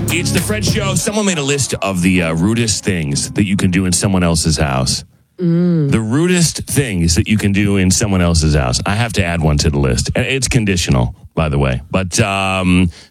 It's the Fred Show. Someone made a list of the rudest things that you can do in someone else's house. The rudest things that you can do in someone else's house. I have to add one to the list. It's conditional, by the way. But